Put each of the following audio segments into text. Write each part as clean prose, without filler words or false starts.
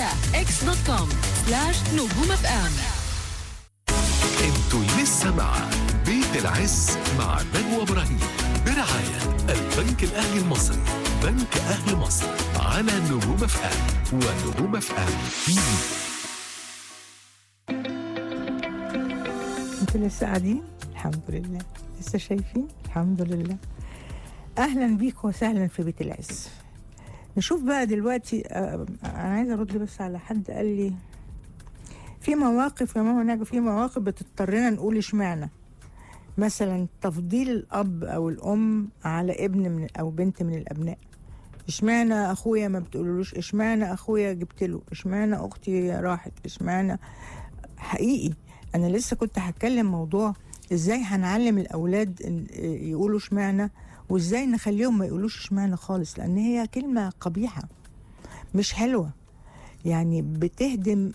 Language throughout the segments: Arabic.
على x.com/نجوم اف ام. انتوا لسه مع بيت العز مع نجوى إبراهيم برعاية البنك الأهلي المصري. بنك أهل مصر على نجوم اف ام ونجوم اف ام تي في. انتوا لسه قاعدين؟ الحمد لله. لسه شايفين؟ الحمد لله. اهلا بيك وسهلا في بيت العز. نشوف بقى دلوقتي. انا عايزه ارد بس على حد قال لي في مواقف يا ماما نجوى، في مواقف بتضطرنا نقول اشمعنى. مثلا تفضيل الاب او الام على ابن من او بنت من الابناء. اشمعنى اخويا ما بتقولولوش؟ اشمعنى اخويا جبت له؟ اشمعنى اختي راحت؟ اشمعنى؟ حقيقي انا لسه كنت هتكلم موضوع ازاي هنعلم الاولاد يقولوا اشمعنى، وازاي نخليهم ما يقولوش اشمعنى خالص، لان هي كلمه قبيحه مش حلوه، يعني بتهدم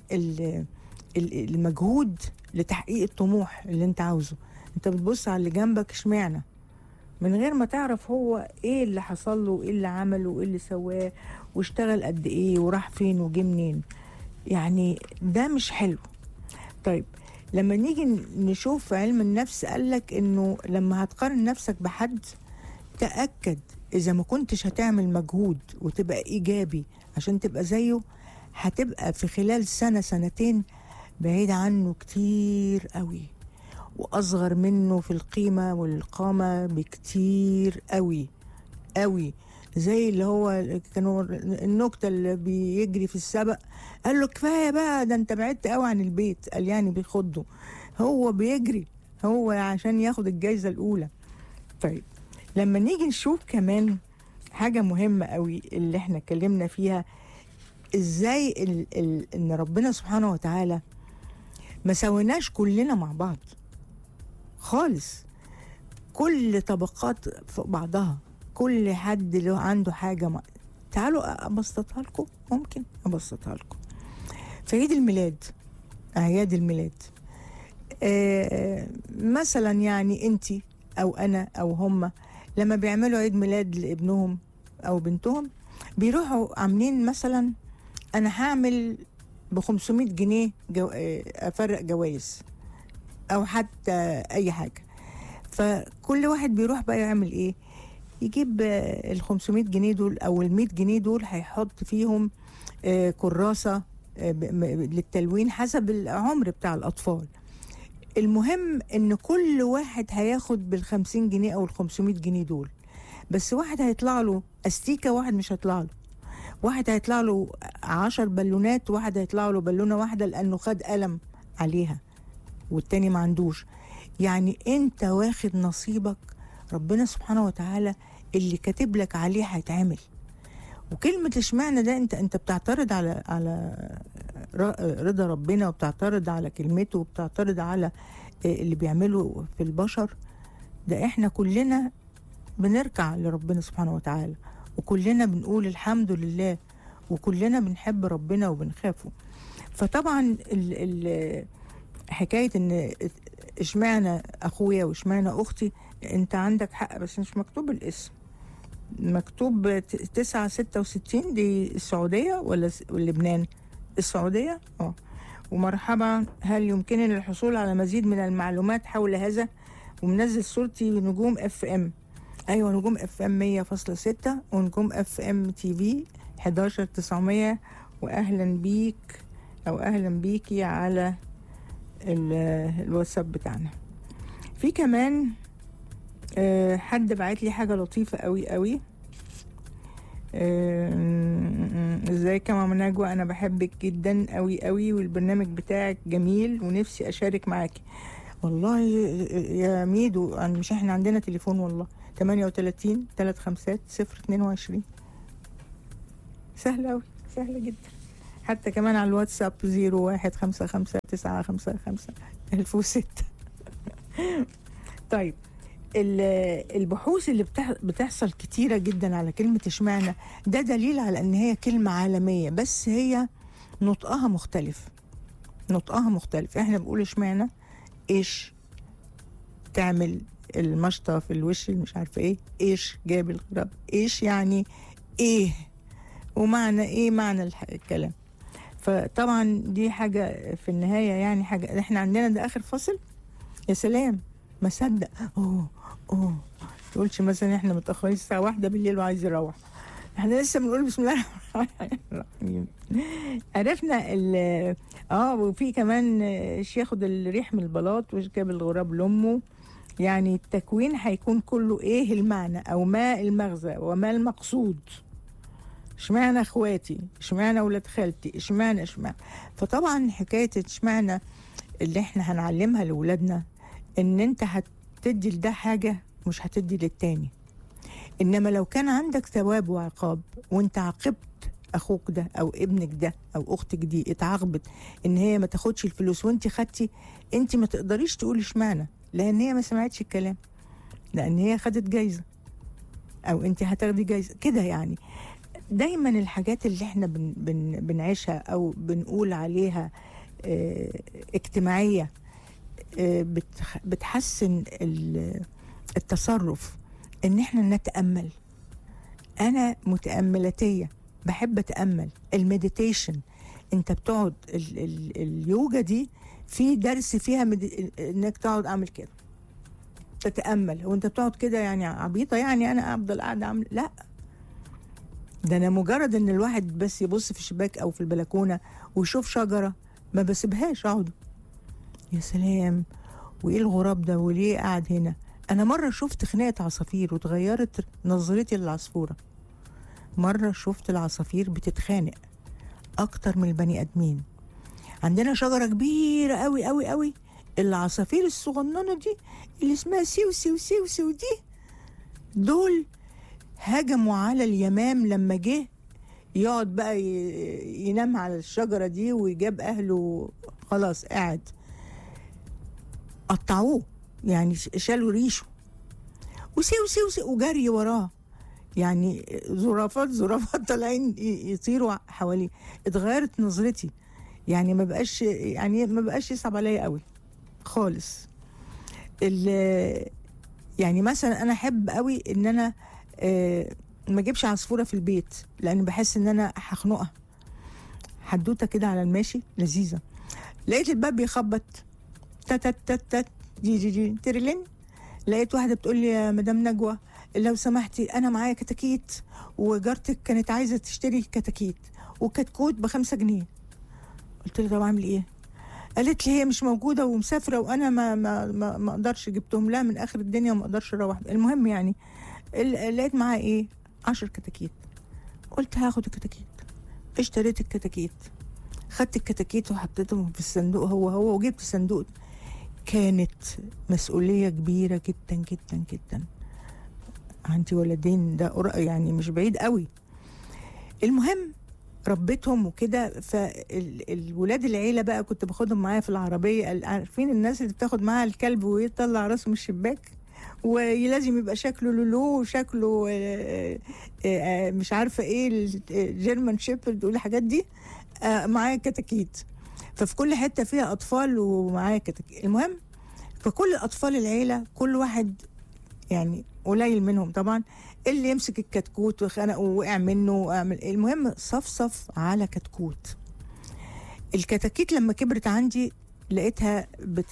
المجهود لتحقيق الطموح اللي انت عاوزه. انت بتبص على اللي جنبك اشمعنى من غير ما تعرف هو ايه اللي حصل له وايه اللي عمله وايه اللي سواه واشتغل قد ايه وراح فين وجه منين. يعني ده مش حلو. طيب لما نيجي نشوف في علم النفس قالك انه لما هتقارن نفسك بحد تأكد اذا ما كنتش هتعمل مجهود وتبقى ايجابي عشان تبقى زيه، هتبقى في خلال سنة سنتين بعيد عنه كتير قوي واصغر منه في القيمة والقامة بكتير قوي قوي. زي اللي هو كانوا النكتة اللي بيجري في السبق قال له كفاية بقى ده انت بعدت قوي عن البيت، قال يعني بيخضه، هو بيجري هو عشان ياخد الجايزة الأولى. طيب لما نيجي نشوف كمان حاجة مهمة قوي اللي احنا اتكلمنا فيها، ازاي ان ربنا سبحانه وتعالى ما سويناش كلنا مع بعض خالص، كل طبقات فوق بعضها، كل حد له عنده حاجة تعالوا أبسطها لكم. ممكن أبسطها لكم في عيد الميلاد، أعياد الميلاد. مثلا يعني أنتي أو أنا أو هم لما بيعملوا عيد ميلاد لابنهم أو بنتهم بيروحوا عاملين مثلا أنا هعمل ب500 جنيه أفرق جوائز أو حتى أي حاجة. فكل واحد بيروح بقى يعمل إيه؟ يجيب ال500 جنيه دول أو ال100 جنيه دول هيحط فيهم كراسة للتلوين حسب العمر بتاع الأطفال. المهم إن كل واحد هياخد بال50 جنيه أو ال500 جنيه دول، بس واحد هيطلع له أستيكة، واحد مش هيطلع له، واحد هيطلع له 10 بالونات، واحد هيطلع له بالونة واحدة لأنه خد قلم عليها والتاني ما عندوش. يعني أنت واخد نصيبك، ربنا سبحانه وتعالى اللي كاتب لك عليه هيتعمل. وكلمة اشمعنى ده انت بتعترض على رضا ربنا، وبتعترض على كلمته، وبتعترض على اللي بيعمله في البشر. ده احنا كلنا بنركع لربنا سبحانه وتعالى، وكلنا بنقول الحمد لله، وكلنا بنحب ربنا وبنخافه. فطبعا حكاية ان اشمعنى اخويا واشمعنى اختي، انت عندك حق بس مش مكتوب الاسم، مكتوب 966 دي السعودية ولا لبنان؟ السعودية. ومرحبا، هل يمكنني الحصول على مزيد من المعلومات حول هذا؟ ومنزل صورتي نجوم اف ام. ايوه نجوم اف ام 100.6 ونجوم اف ام تي في 11900. واهلا بيك او اهلا بيكي على الواتساب بتاعنا. في كمان حد بعت لي حاجة لطيفة قوي قوي. ازيك يا ماما نجوى، انا بحبك جدا قوي قوي والبرنامج بتاعك جميل ونفسي اشارك معاكي. والله يا ميدو مش احنا عندنا تليفون والله 38 35 022. سهلة قوي، سهلة جدا. حتى كمان على الواتساب 0155955006. طيب البحوث اللي بتحصل كتيرة جدا على كلمة اشمعنى، ده دليل على ان هي كلمة عالمية، بس هي نطقها مختلف. نطقها مختلف. احنا بنقول اشمعنى ايش تعمل المشطة في الوش مش عارفة ايه، ايش جاب الغراب، ايش يعني ايه، ومعنى ايه معنى الكلام. فطبعا دي حاجه في النهايه، يعني حاجه احنا عندنا ده اخر فصل. يا سلام، ما صدق. اوه تقولش مثلا احنا متاخرين الساعه 1 بالليل وعايز يروح، احنا لسه بنقول بسم الله الرحمن الرحيم. عرفنا وفي كمان ياخد الريح من البلاط ويجاب الغراب لامه. يعني التكوين هيكون كله ايه المعنى او ما المغزى وما المقصود. اشمعنى اخواتي، اشمعنى ولاد خالتي، اشمعنى. فطبعا حكايه اشمعنى اللي احنا هنعلمها لاولادنا، ان انت هتدي لده حاجه مش هتدي للتاني. انما لو كان عندك ثواب وعقاب وانت عاقبت اخوك ده او ابنك ده او اختك دي اتعاقبت ان هي ما تاخدش الفلوس وانت خدتي، انت ما تقدريش تقولي اشمعنى، لان هي ما سمعتش الكلام، لان هي خدت جايزه او انت هتاخدي جايزه كده. يعني دايما الحاجات اللي احنا بنعيشها او بنقول عليها اجتماعيه بتحسن التصرف، ان احنا نتأمل. انا متأملاتية، بحب اتأمل. المديتيشن، انت بتقعد اليوجا دي في درس فيها انك تقعد اعمل كده تتأمل، وانت بتقعد كده يعني عبيطة، يعني انا افضل قاعدة اعمل، لا، ده انا مجرد ان الواحد بس يبص في الشباك او في البلكونة ويشوف شجرة ما بسيبهاش اقعد. يا سلام، وايه الغراب ده وليه قاعد هنا. أنا مرة شفت خناقة عصافير وتغيرت نظرتي للعصفورة. مرة شفت العصافير بتتخانق أكتر من البني آدمين. عندنا شجرة كبيرة قوي قوي قوي، العصافير الصغننة دي اللي اسمها سيو سيو سيو سيو دي، دول هجموا على اليمام لما جه يقعد بقى ينام على الشجرة دي ويجاب أهله خلاص قاعد، قطعوه يعني شالوا ريشه وسيو سيو سيو وجري وراه. يعني زرافات طالعين يطيروا حواليه. اتغيرت نظرتي، يعني ما بقاش يصعب عليا قوي خالص. يعني مثلا انا احب قوي ان انا ما اجيبش عصفوره في البيت، لان بحس ان انا هخنقها. حدوته كده على الماشي لذيذه، لقيت الباب بيخبط تات تات تات جي تريلين، لقيت واحده بتقول لي يا مدام نجوى لو سمحتي انا معايا كتاكيت وجارتك كانت عايزه تشتري كتاكيت وكتكوت ب5 جنيه. قلت لها طب اعمل ايه؟ قالت لي هي مش موجوده ومسافره وانا ما اقدرش، جبتهم لها من اخر الدنيا وما اقدرش اروح. المهم يعني لقيت معاها ايه 10 كتاكيت. قلت هاخد الكتاكيت، اشتريت الكتاكيت، خدت الكتاكيت وحطيتهم في الصندوق هو وجبت صندوق. كانت مسؤولية كبيرة جدا جدا جدا. عندي ولدين، ده يعني مش بعيد قوي. المهم ربيتهم وكده. فالولاد العيلة بقى كنت باخدهم معايا في العربية. عارفين الناس اللي بتاخد معاها الكلب ويطلع راسه من الشباك ولازم يبقى شكله لولو وشكله مش عارفة ايه الجيرمان شيبرد والحاجات دي. معايا كتاكيت، ففي كل حتة فيها أطفال ومعايا كتاكيت. المهم فكل أطفال العيلة كل واحد يعني قليل منهم طبعا اللي يمسك الكتكوت وخنقه ووقع منه وأعمل. المهم صفصف على كتكوت. الكتاكيت لما كبرت عندي لقيتها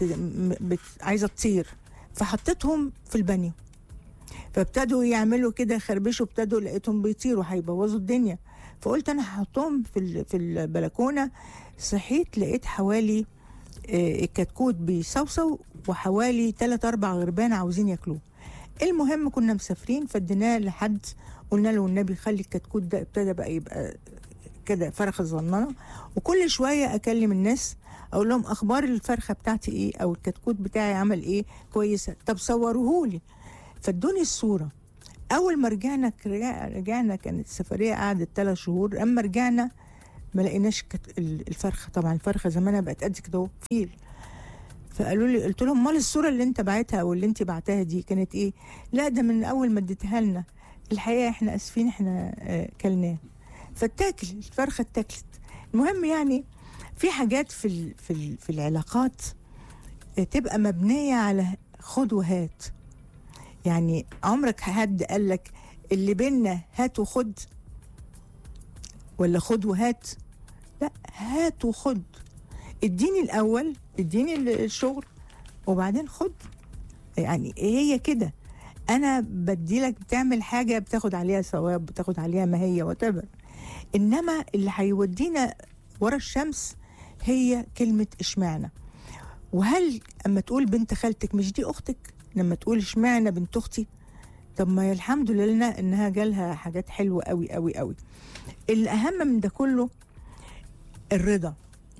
عايزة تطير، فحطيتهم في البانيو، فابتدوا يعملوا كده خربشوا، ابتدوا لقيتهم بيطيروا هيبوظوا الدنيا. فقلت انا هحطهم في البلكونه. صحيت لقيت حوالي الكتكوت بيصوصو وحوالي 3-4 غربان عاوزين ياكلوه. المهم كنا مسافرين فاديناه لحد، قلنا له النبي خلي الكتكوت ده. ابتدى بقى يبقى كده فرخه صغننه، وكل شويه اكلم الناس اقول لهم اخبار الفرخه بتاعتي ايه او الكتكوت بتاعي عمل ايه، كويسه، طب صوروهولي. فادوني الصوره. اول ما رجعنا كانت السفريه قعدت 3 شهور. اما رجعنا ما لقيناش الفرخه. طبعا الفرخه زمانها بقت قد كده فيل. فقالوا لي، قلت لهم امال الصوره اللي انت بعتها او اللي انت بعتها دي كانت ايه؟ لا ده من اول ما اديتها لنا الحقيقه احنا اسفين احنا كلناه. فاتاكل الفرخه اتاكلت. المهم يعني في حاجات في العلاقات تبقى مبنيه على خد وهات. يعني عمرك حد قال لك اللي بينا هات وخد ولا خد وهات؟ لا، هات وخد. اديني الاول، اديني الشغل وبعدين خد. يعني هي كده، انا بديلك بتعمل حاجه بتاخد عليها ثواب، بتاخد عليها ماهيه وتبر. انما اللي هيودينا ورا الشمس هي كلمه اشمعنى. وهل اما تقول بنت خالتك مش دي اختك؟ لما تقول اشمعنى بنت اختي؟ طب ما الحمد لله انها جالها حاجات حلوه قوي قوي قوي. الاهم من ده كله الرضا،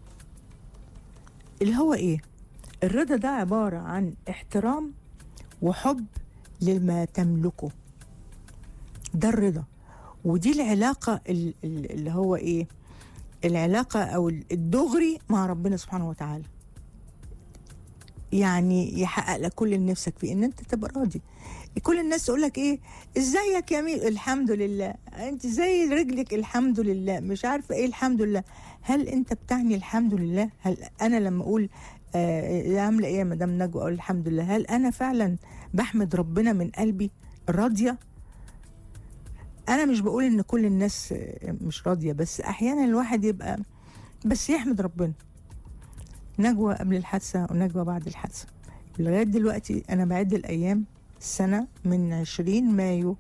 اللي هو ايه؟ الرضا ده عباره عن احترام وحب لما تملكه. ده الرضا. ودي العلاقه اللي هو ايه؟ العلاقه او الدغري مع ربنا سبحانه وتعالى. يعني يحقق لك كل اللي نفسك فيه، ان انت تبقى راضي. كل الناس تقول لك ايه؟ ازيك يا مين؟ الحمد لله. انت زي رجلك؟ الحمد لله. مش عارفه ايه الحمد لله. هل انت بتعني الحمد لله؟ هل انا لما اقول عامله ايه يا مدام نجوى اقول الحمد لله، هل انا فعلا بحمد ربنا من قلبي راضيه؟ انا مش بقول ان كل الناس مش راضيه، بس احيانا الواحد يبقى بس يحمد ربنا. نجوى قبل الحادثه ونجوى بعد الحادثه، لغايه دلوقتي انا بعد الايام، السنه من 20 مايو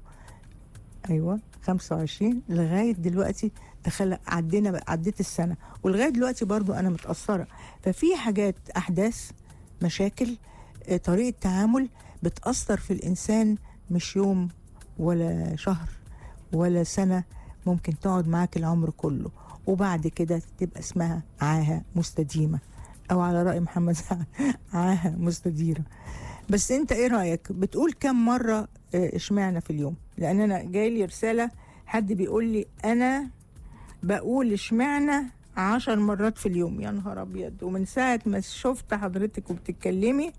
25 لغايه دلوقتي عديت السنه، ولغايه دلوقتي برضو انا متاثره. ففي حاجات، احداث، مشاكل، طريقه تعامل بتاثر في الانسان، مش يوم ولا شهر ولا سنه، ممكن تقعد معاك العمر كله، وبعد كده تبقى اسمها عاهه مستديمه، او على رأي محمد سعد عاهه مستديره. بس انت ايه رأيك؟ بتقول كم مرة اشمعنى في اليوم؟ لان انا جايلي رسالة حد بيقول لي انا بقول اشمعنى 10 مرات في اليوم. يا نهار ابيض. ومن ساعة ما شفت حضرتك وبتتكلمي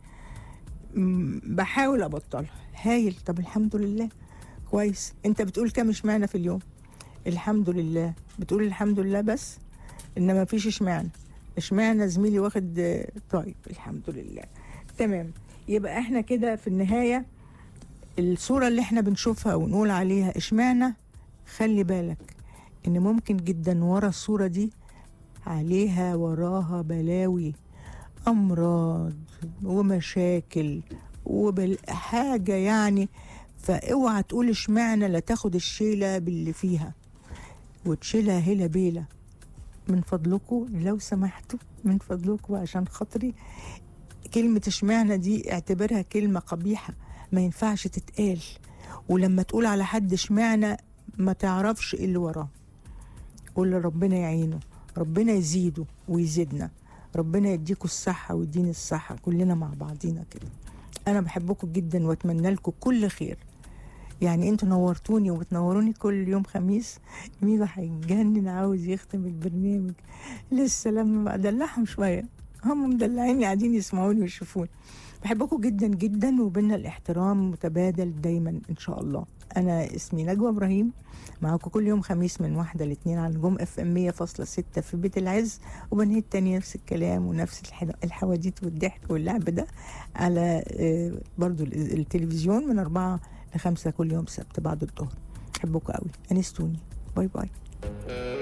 بحاول ابطلها. هايل. طب الحمد لله، كويس. انت بتقول كم اشمعنى في اليوم؟ الحمد لله. بتقول الحمد لله بس، انما مفيش اشمعنى. اشمعنى زميلي واخد؟ طيب الحمد لله. تمام. يبقى احنا كده في النهاية الصورة اللي احنا بنشوفها ونقول عليها اشمعنى، خلي بالك ان ممكن جدا ورا الصورة دي وراها بلاوي، امراض ومشاكل وحاجة يعني. فاوعى تقول اشمعنى، لا تاخد الشيلة باللي فيها وتشيلها هلا بيلا. من فضلكم لو سمحتوا، من فضلكم عشان خاطري، كلمة اشمعنى دي اعتبرها كلمة قبيحة، ما ينفعش تتقال. ولما تقول على حد اشمعنى ما تعرفش ايه اللي وراه. قول ربنا يعينه، ربنا يزيده ويزيدنا، ربنا يديكوا الصحة ويديني الصحة، كلنا مع بعضينا كده. أنا بحبكم جدا وأتمنى لكم كل خير. يعني انتوا نورتوني وبتنوروني كل يوم خميس. ميدو هيتجنن عاوز يختم البرنامج لسه، لما ادلعهم شويه، هم مدلعيني قاعدين يسمعوني ويشوفوني. بحبكم جدا جدا، وبيننا الاحترام متبادل دايما ان شاء الله. انا اسمي نجوى ابراهيم، معاكم كل يوم خميس من 1 ل2 على نجوم FM 100.6 في بيت العز، وبنهي التاني نفس الكلام ونفس الحواديت والضحك واللعب ده على برضو التلفزيون من 4 ل5 كل يوم سبت بعد الظهر. بحبكم قوي، انستوني. باي باي.